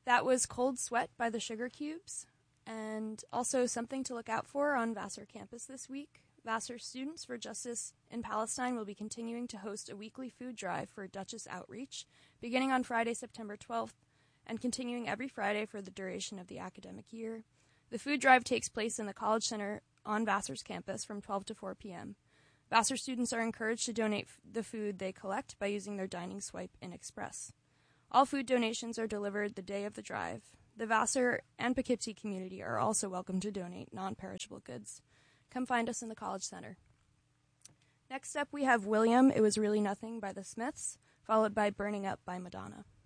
That was Cold Sweat by the Sugar Cubes. And also something to look out for on Vassar campus this week. Vassar Students for Justice in Palestine will be continuing to host a weekly food drive for Duchess Outreach, beginning on Friday, September 12th, and continuing every Friday for the duration of the academic year. The food drive takes place in the College Center on Vassar's campus from 12 to 4 p.m. Vassar students are encouraged to donate the food they collect by using their dining swipe in Express. All food donations are delivered the day of the drive. The Vassar and Poughkeepsie community are also welcome to donate non-perishable goods. Come find us in the College Center. Next up, we have William, It Was Really Nothing by the Smiths, followed by Burning Up by Madonna.